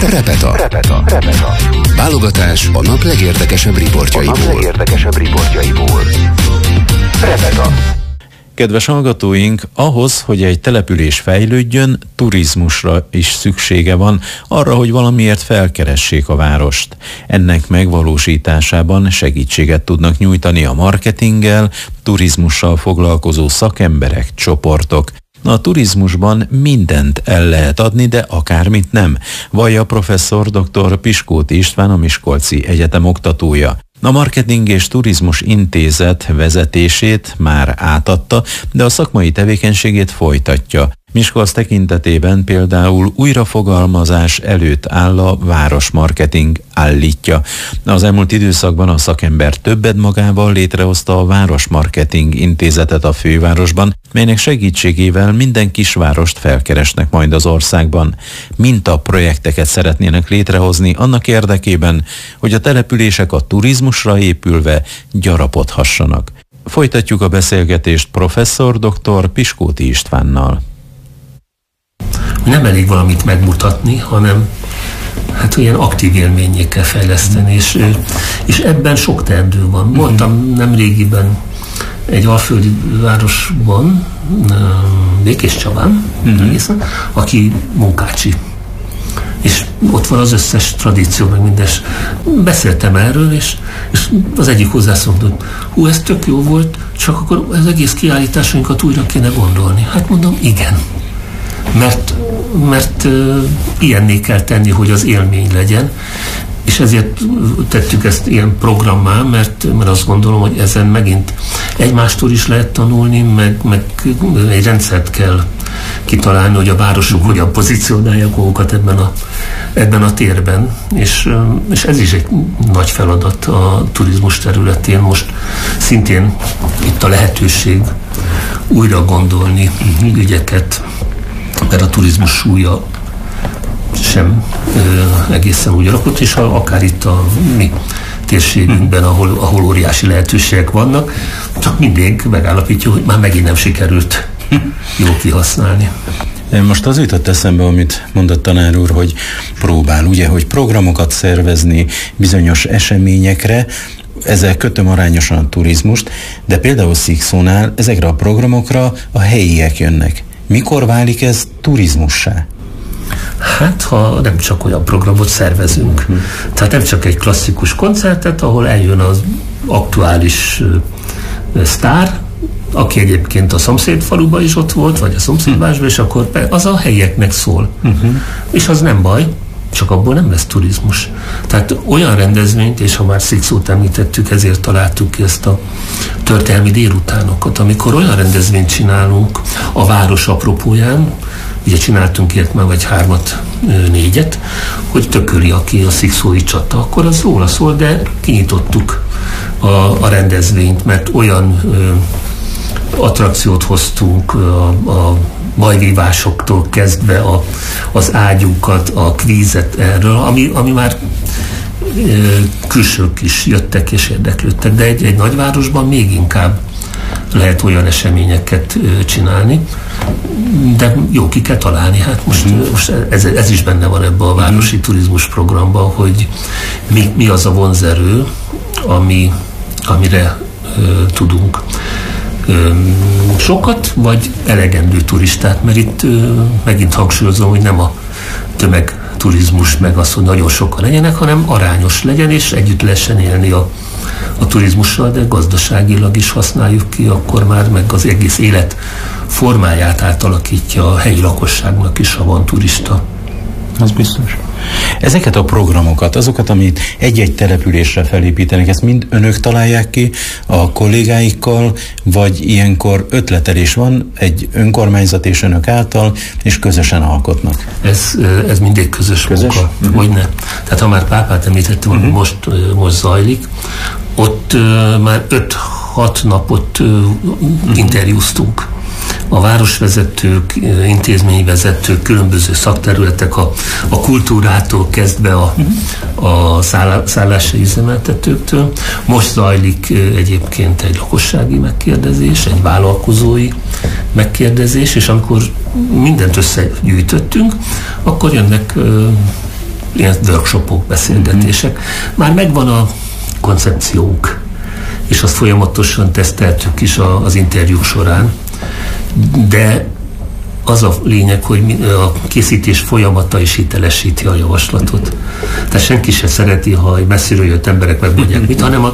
Repeta. Válogatás a nap legérdekesebb riportjaiból. Repeta. Kedves hallgatóink, ahhoz, hogy egy település fejlődjön, turizmusra is szüksége van, arra, hogy valamiért felkeressék a várost. Ennek megvalósításában segítséget tudnak nyújtani a marketinggel, turizmussal foglalkozó szakemberek, csoportok. A turizmusban mindent el lehet adni, de akármit nem, vallja professzor dr. Piskóti István, a Miskolci Egyetem oktatója. A Marketing és Turizmus Intézet vezetését már átadta, de a szakmai tevékenységét folytatja. Miskolc tekintetében például újrafogalmazás előtt áll a városmarketing, állítja. Az elmúlt időszakban a szakember többet magával létrehozta a Városmarketing Intézetet a fővárosban, melynek segítségével minden kisvárost felkeresnek majd az országban. Mintaprojekteket szeretnének létrehozni annak érdekében, hogy a települések a turizmusra épülve gyarapodhassanak. Folytatjuk a beszélgetést professzor dr. Piskóti Istvánnal. Nem elég valamit megmutatni, hanem hát olyan aktív élménnyé kell fejleszteni, és ebben sok teendő van. Voltam nemrégiben egy alföldi városban, Békéscsabán, egészen, aki munkácsi. És ott van az összes tradíció, meg mindes. Beszéltem erről, és az egyik hozzászóló mondta, hogy ez tök jó volt, csak akkor az egész kiállításunkat újra kéne gondolni. Hát mondom, igen. Mert ilyenné kell tenni, hogy az élmény legyen, és ezért tettük ezt ilyen programmá, mert azt gondolom, hogy ezen megint egymástól is lehet tanulni, meg egy rendszert kell kitalálni, hogy a városok hogyan pozícionálják magukat ebben a térben, és ez is egy nagy feladat a turizmus területén. Most szintén itt a lehetőség újra gondolni ügyeket, mert a turizmus súlya sem egészen úgy rakott, és akár itt a mi térségünkben, ahol óriási lehetőségek vannak, csak mindig megállapítjuk, hogy már megint nem sikerült jól kihasználni. Most az jutott eszembe, amit mondott tanár úr, hogy próbál, ugye, hogy programokat szervezni bizonyos eseményekre, ezzel kötöm arányosan a turizmust, de például Szikszónál ezekre a programokra a helyiek jönnek. Mikor válik ez turizmussá? Hát, ha nem csak olyan programot szervezünk. Tehát nem csak egy klasszikus koncertet, ahol eljön az aktuális sztár, aki egyébként a szomszédfaluban is ott volt, vagy a szomszédvárosban, és akkor az a helyieknek szól. És az nem baj, csak abból nem lesz turizmus. Tehát olyan rendezvényt, és ha már Szikszót említettük, ezért találtuk ki ezt a történelmi délutánokat, amikor olyan rendezvényt csinálunk a város apropóján, ugye csináltunk ilyet már vagy 3-4, hogy tököli, aki a szikszói csata, akkor az róla szól, de kinyitottuk a rendezvényt, mert olyan attrakciót hoztunk a bajvívásoktól kezdve az ágyúkat, a kvízet erről, ami már külsők is jöttek és érdeklődtek, de egy nagyvárosban még inkább lehet olyan eseményeket csinálni, de jó, ki kell találni. Hát most ez is benne van ebben a városi turizmus programban, hogy mi az a vonzerő, amire tudunk sokat, vagy elegendő turistát, mert itt megint hangsúlyozom, hogy nem a tömegturizmus meg az, hogy nagyon sokan legyenek, hanem arányos legyen, és együtt lehessen élni a turizmussal, de gazdaságilag is használjuk ki, akkor már meg az egész élet formáját átalakítja a helyi lakosságnak is, ha van turista. Az biztos. Ezeket a programokat, azokat, amit egy-egy településre felépítenek, ezt mind önök találják ki a kollégáikkal, vagy ilyenkor ötletelés van egy önkormányzat és önök által, és közösen alkotnak? Ez mindig közös munka. Hogyne. Tehát ha már Pápát említettem, ami most zajlik, ott már 5-6 napot interjúztunk. A városvezetők, intézményvezetők, különböző szakterületek, a kultúrától kezdve a szállási üzemeltetőktől. Most zajlik egyébként egy lakossági megkérdezés, egy vállalkozói megkérdezés, és amikor mindent összegyűjtöttünk, akkor jönnek ilyen workshopok, beszélgetések. Már megvan a koncepciónk, és azt folyamatosan teszteltük is az interjúk során, de az a lényeg, hogy a készítés folyamata is hitelesíti a javaslatot. Tehát senki se szereti, ha messziről jött emberek megmondják mit, hanem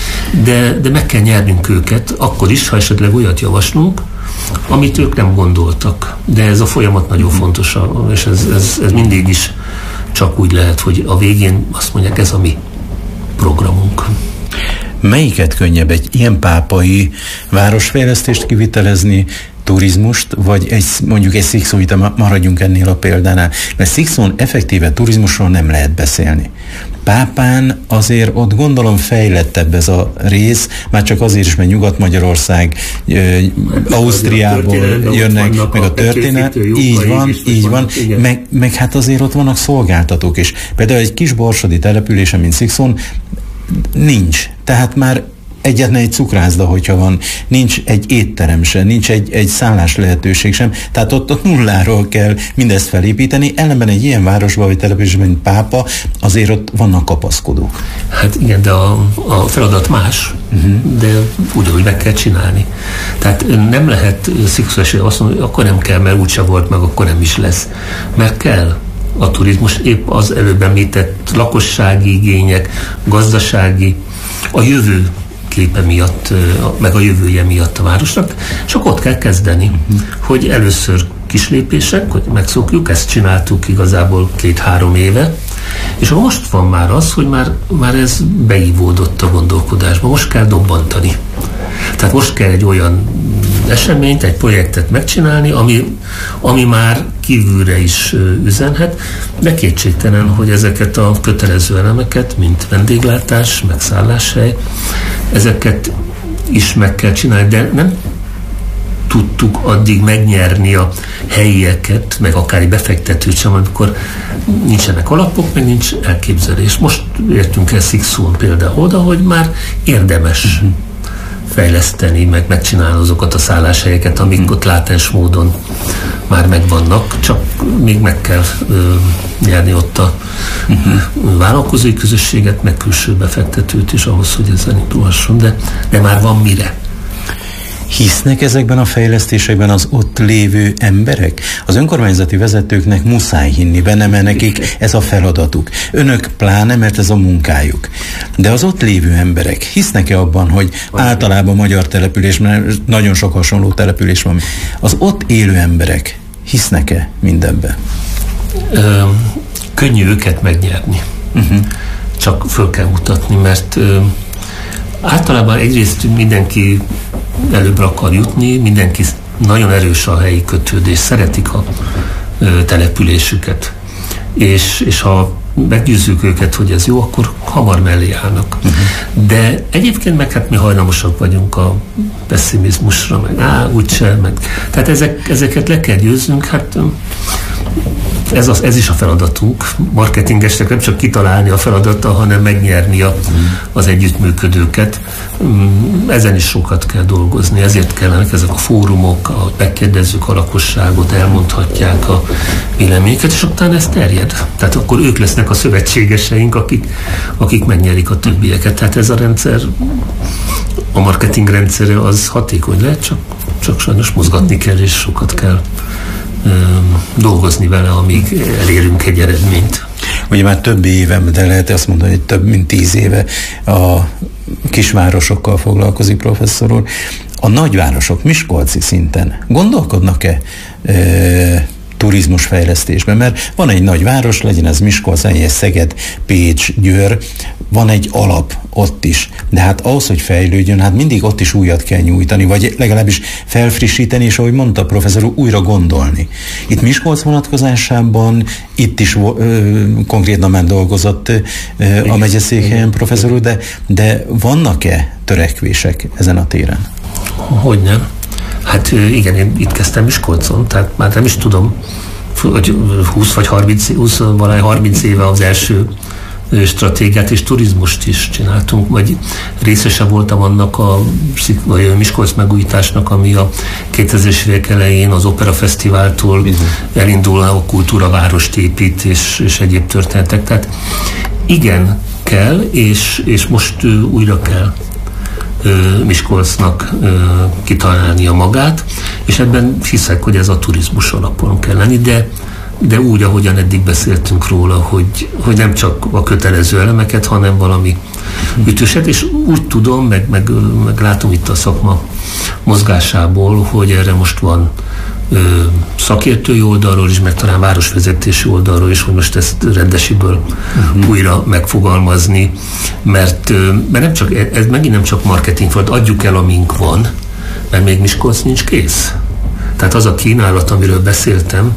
de meg kell nyernünk őket, akkor is, ha esetleg olyat javaslunk, amit ők nem gondoltak. De ez a folyamat nagyon fontos, és ez mindig is csak úgy lehet, hogy a végén azt mondják, ez a mi programunk. Melyiket könnyebb, egy ilyen pápai városfejlesztést kivitelezni, turizmust, vagy mondjuk egy Szikszó, itt maradjunk ennél a példánál, mert Szikszón effektíve turizmusról nem lehet beszélni. Pápán azért ott gondolom fejlettebb ez a rész, már csak azért is, mert Nyugat-Magyarország, Ausztriából jönnek, meg a történet, így van, meg hát azért ott vannak szolgáltatók is. Például egy kis borsodi településen, mint Szikszón, nincs. Tehát már egyetlen egy cukrászda, hogyha van, nincs egy étterem sem, nincs egy szállás lehetőség sem, tehát ott nulláról kell mindezt felépíteni, ellenben egy ilyen városban, vagy településben, mint Pápa, azért ott vannak kapaszkodók. Hát igen, de a feladat más, de úgy meg kell csinálni. Tehát nem lehet Szikszó esetben azt mondani, hogy akkor nem kell, mert úgyse volt, meg akkor nem is lesz. Mert kell. A turizmus épp az előbb említett lakossági igények, gazdasági, a jövő képe miatt, meg a jövője miatt a városnak, csak ott kell kezdeni, hogy először kis lépések, hogy megszokjuk, ezt csináltuk igazából 2-3 éve, és most van már az, hogy már ez beívódott a gondolkodásba, most kell dobbantani. Tehát most kell egy olyan eseményt, egy projektet megcsinálni, ami már kívülre is üzenhet, de kétségtelen, hogy ezeket a kötelező elemeket, mint vendéglátás, meg szálláshely, ezeket is meg kell csinálni, de nem tudtuk addig megnyerni a helyieket, meg akár egy befektetőt sem, amikor nincsenek alapok, meg nincs elképzelés. Most értünk el Szikszón például oda, hogy már érdemes fejleszteni, meg megcsinálni azokat a szálláshelyeket, amik ott látens módon már megvannak, csak még meg kell nyerni ott a vállalkozói közösséget, meg külső befektetőt is ahhoz, hogy ezzel indulhasson, de már van mire. Hisznek ezekben a fejlesztésekben az ott lévő emberek? Az önkormányzati vezetőknek muszáj hinni benne, mert nekik ez a feladatuk. Önök pláne, mert ez a munkájuk. De az ott lévő emberek hisznek-e abban, hogy általában magyar település, mert nagyon sok hasonló település van, az ott élő emberek hisznek-e mindenbe? Könnyű őket megnyerni. Csak föl kell mutatni, mert általában egyrészt mindenki előbbre akar jutni, mindenki nagyon erős a helyi kötődés, szeretik a településüket. És ha meggyőzzük őket, hogy ez jó, akkor hamar mellé állnak. De egyébként meg hát mi hajlamosak vagyunk a pessimizmusra, meg úgyse, meg. Tehát ezeket le kell győznünk, hát ez is a feladatunk. Marketingesnek nem csak kitalálni a feladata, hanem megnyerni az együttműködőket. Ezen is sokat kell dolgozni, ezért kellenek ezek a fórumok, ahol megkérdezzük a lakosságot, elmondhatják a véleményeket, és utána ez terjed. Tehát akkor ők lesznek a szövetségeseink, akik megnyerik a többieket. Tehát ez a rendszer, a marketing rendszere az hatékony lehet, csak sajnos mozgatni kell, és sokat kell dolgozni vele, amíg elérünk egy eredményt. Ugye már több éve, de lehet azt mondani, hogy több mint 10 éve a kisvárosokkal foglalkozik professzor úr. A nagyvárosok miskolci szinten gondolkodnak-e turizmusfejlesztésben? Mert van egy nagy város, legyen ez Miskolc, legyen Szeged, Pécs, Győr, van egy alap ott is. De hát ahhoz, hogy fejlődjön, hát mindig ott is újat kell nyújtani, vagy legalábbis felfrissíteni, és ahogy mondta a professzor úr, újra gondolni. Itt Miskolc vonatkozásában itt is konkrétan már dolgozott a megyeszékhelyen professzor úr, de vannak-e törekvések ezen a téren? Hogyne. Hát igen, én itt kezdtem Miskolcon, tehát már nem is tudom, hogy 20 vagy 30 éve az első stratégiát és turizmust is csináltunk, vagy részese voltam annak a Miskolc megújításnak, ami a 2000-es évek elején az Opera Fesztiváltól elindul a kultúravárost épít és egyéb történetek. Tehát igen, kell, és most újra kell Miskolcnak kitalálnia magát, és ebben hiszek, hogy ez a turizmus alapon kell lenni, de úgy, ahogyan eddig beszéltünk róla, hogy nem csak a kötelező elemeket, hanem valami ütőset, és úgy tudom, meg látom itt a szakma mozgásából, hogy erre most van szakértői oldalról is, meg talán városvezetési oldalról is, hogy most ezt rendesiből újra megfogalmazni, mert nem csak, ez megint nem csak marketing volt, adjuk el, amink van, mert még Miskolc nincs kész. Tehát az a kínálat, amiről beszéltem,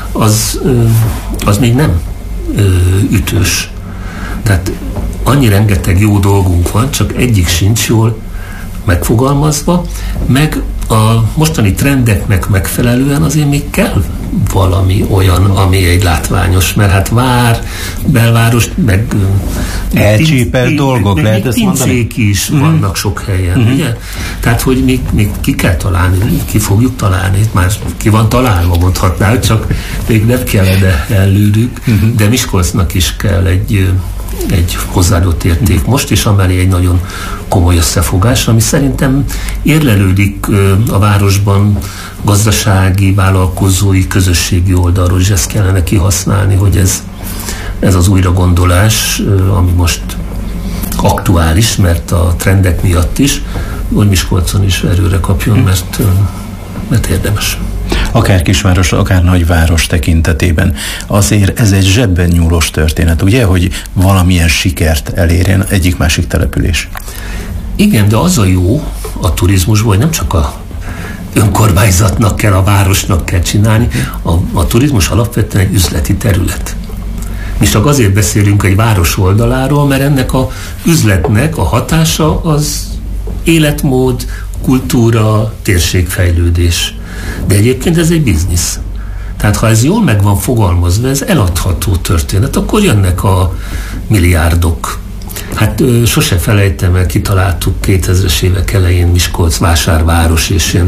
az még nem ütős. Tehát annyi rengeteg jó dolgunk van, csak egyik sincs jól megfogalmazva, meg a mostani trendeknek megfelelően azért még kell valami olyan, ami egy látványos, mert hát belváros, meg elcsípelt dolgok, meg lehet ezt mondani? Pincék is vannak sok helyen, ugye? Tehát, hogy még ki kell találni, ki fogjuk találni, már ki van találva, mondhatnál, csak még nem kellene előrük, de Miskolcnak is kell egy hozzáadott érték most, és amellé egy nagyon komoly összefogás, ami szerintem érlelődik a városban gazdasági, vállalkozói, közösségi oldalról, és ezt kellene kihasználni, hogy ez az újragondolás, ami most aktuális, mert a trendek miatt is, hogy Miskolcon is erőre kapjon, mert érdemes. Akár kisváros, akár nagyváros tekintetében. Azért ez egy zsebben nyúlós történet, ugye, hogy valamilyen sikert elérjen egyik-másik település. Igen, de az a jó a turizmusból, hogy nem csak a önkormányzatnak kell, a városnak kell csinálni, a turizmus alapvetően egy üzleti terület. Mi csak azért beszélünk egy város oldaláról, mert ennek a üzletnek a hatása az életmód, kultúra, térségfejlődés. De egyébként ez egy biznisz. Tehát ha ez jól meg van fogalmazva, ez eladható történet, akkor jönnek a milliárdok. Hát sose felejtem el, kitaláltuk 2000-es évek elején Miskolc vásárváros, és ilyen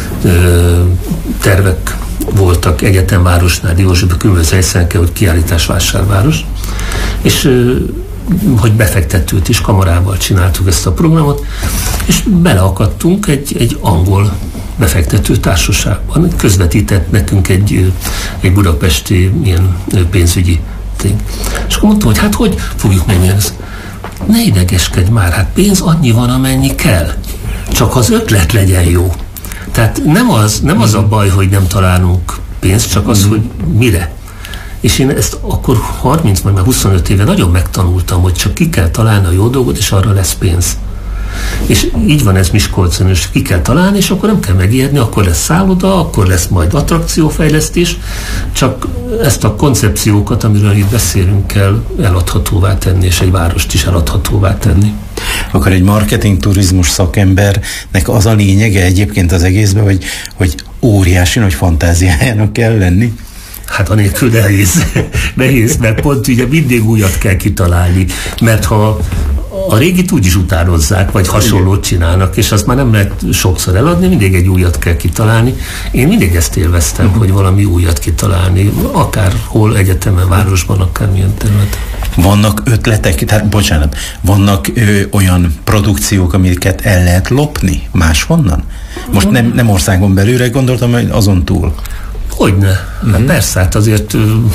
tervek voltak egyetemvárosnál, Diósgyőrben különböző helyszínen kell, hogy kiállítás vásárváros. És hogy befektetőt is kamarával csináltuk ezt a programot, és beleakadtunk egy angol befektető társaságban. Közvetített nekünk egy budapesti ilyen pénzügyi tény. És akkor mondtam, hogy hát hogy fogjuk megnyerni ezt? Ne idegeskedj már, hát pénz annyi van, amennyi kell. Csak az ötlet legyen jó. Tehát nem az a baj, hogy nem találunk pénzt, csak az, hogy mire. És én ezt akkor 30 vagy már 25 éve nagyon megtanultam, hogy csak ki kell találni a jó dolgot, és arra lesz pénz. És így van ez Miskolcon, és ki kell találni, és akkor nem kell megijedni, akkor lesz szálloda, akkor lesz majd attrakciófejlesztés, csak ezt a koncepciókat, amiről itt beszélünk, kell eladhatóvá tenni, és egy várost is eladhatóvá tenni. Akkor egy marketing turizmus szakembernek az a lényege egyébként az egészben, hogy óriási nagy fantáziájának kell lenni? Hát anélkül nehéz, mert pont ugye mindig újat kell kitalálni, mert ha a régit úgyis utánozzák, vagy hasonlót csinálnak, és azt már nem lehet sokszor eladni, mindig egy újat kell kitalálni. Én mindig ezt élveztem, hogy valami újat kitalálni, akárhol egyetemen, városban, akármilyen területen. Vannak ötletek, tehát bocsánat, vannak olyan produkciók, amiket el lehet lopni máshonnan? Most nem országon belülre gondoltam, hogy azon túl. Hogyne. Hát persze, hát azért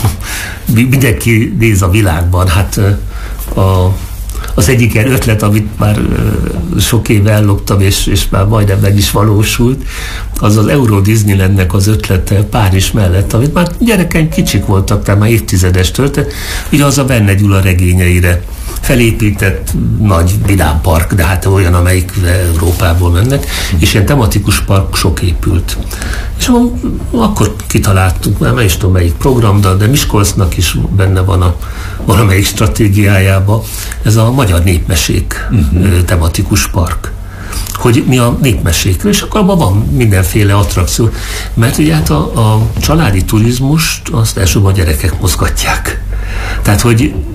mindenki néz a világban, hát az egyik ilyen ötlet, amit már sok éve elloptam, és már majdnem meg is valósult, az Euro Disneylandnek az ötlete Párizs mellett, amit már gyerekeim kicsik voltak, tehát már évtizedes történet, ugye az a Verne Gyula regényeire felépített nagy vidámpark, de hát olyan, amelyik Európából mennek, és ilyen tematikus park sok épült. És akkor kitaláltuk, már is tudom melyik program, de Miskolcnak is benne van a valamelyik stratégiájában, ez a magyar népmesék tematikus park. Hogy mi a népmesékről, és akkor abban van mindenféle attrakció. Mert ugye hát a családi turizmust azt elsősorban a gyerekek mozgatják. Tehát, hogy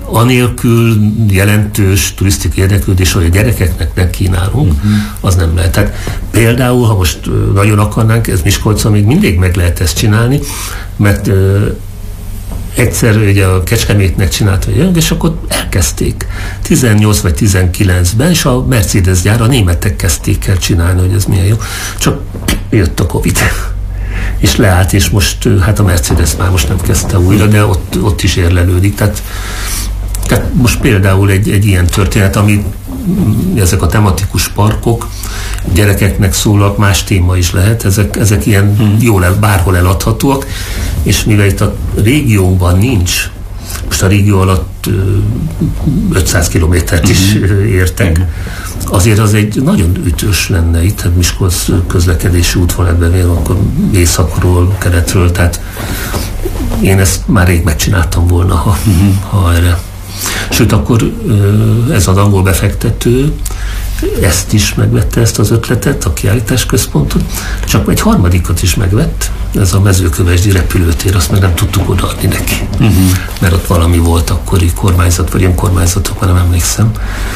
anélkül jelentős turisztikai érdeklődés, hogy a gyerekeknek nem kínálunk, az nem lehet. Tehát például, ha most nagyon akarnánk, ez Miskolcon még mindig meg lehet ezt csinálni, mert egyszer ugye a Kecskemétnek csinálta, és akkor elkezdték 18 vagy 19-ben, és a Mercedes gyár, a németek kezdték el csinálni, hogy ez milyen jó. Csak jött a Covid. És leállt, és most hát a Mercedes már most nem kezdte újra, de ott is érlelődik. Tehát most például egy ilyen történet, ami ezek a tematikus parkok, gyerekeknek szólnak, más téma is lehet, ezek ilyen jól bárhol eladhatóak, és mivel itt a régióban nincs, most a régió alatt 500 kilométert is értek, azért az egy nagyon ütős lenne itt, hát Miskolc közlekedési útvonalat bevér, akkor északról, keletről, tehát én ezt már rég megcsináltam volna, ha erre. Sőt, akkor ez az angol befektető ezt is megvette, ezt az ötletet, a kiállításközpontot, csak egy harmadikat is megvett, ez a Mezőkövesdi repülőtér, azt meg nem tudtuk odaadni neki. Mert ott valami volt akkori kormányzat, vagy önkormányzatok, már nem emlékszem.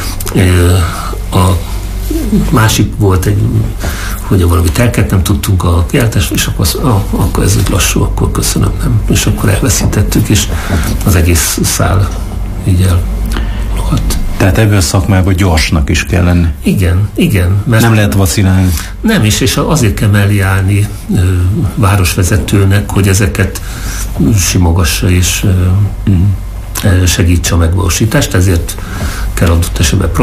A másik volt hogy valami telket nem tudtunk a kiállítás, és akkor ez lassú, akkor köszönöm, nem. És akkor elveszítettük, és az egész szál így elrohadt. Tehát ebből a szakmában gyorsnak is kell lenni. Igen. Mert nem lehet vacilálni. Nem is, és azért kell mellé állni városvezetőnek, hogy ezeket simogassa és segítse a megvalósítást, ezért kell adott esetben